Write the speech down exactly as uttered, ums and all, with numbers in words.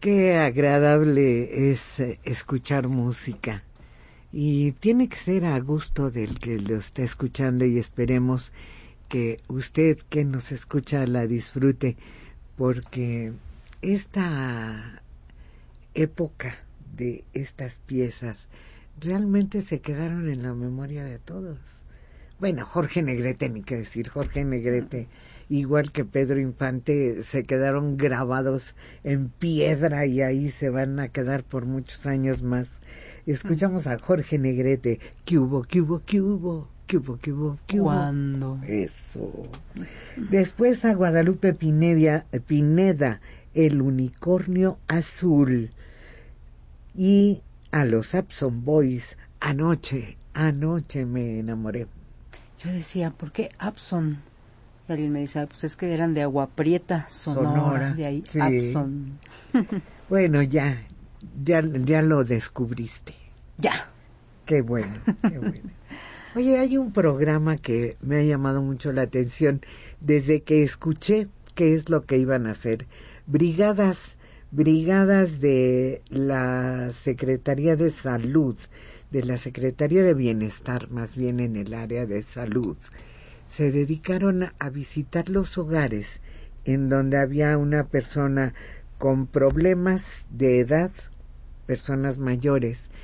Qué agradable es eh, escuchar música y tiene que ser a gusto del que lo está escuchando y esperemos que usted que nos escucha la disfrute porque esta época de estas piezas realmente se quedaron en la memoria de todos. Bueno, Jorge Negrete, ni qué decir, Jorge Negrete, igual que Pedro Infante, se quedaron grabados en piedra y ahí se van a quedar por muchos años más. Escuchamos a Jorge Negrete, ¿qué hubo, qué hubo, qué hubo, qué hubo, qué hubo, qué hubo? ¿Cuándo? Eso. Después a Guadalupe Pineda, Pineda, El Unicornio Azul. Y a los Abson Boys, Anoche, anoche me enamoré. Yo decía, ¿por qué Abson? Y alguien me dice, pues es que eran de Agua Prieta, Sonora, Sonora, de ahí sí. Abson. Bueno, ya, ya, ya lo descubriste. Ya. Qué bueno, qué bueno. Oye, hay un programa que me ha llamado mucho la atención desde que escuché qué es lo que iban a hacer. Brigadas, brigadas de la Secretaría de Salud, de la Secretaría de Bienestar, más bien en el área de salud, se dedicaron a visitar los hogares en donde había una persona con problemas de edad, personas mayores,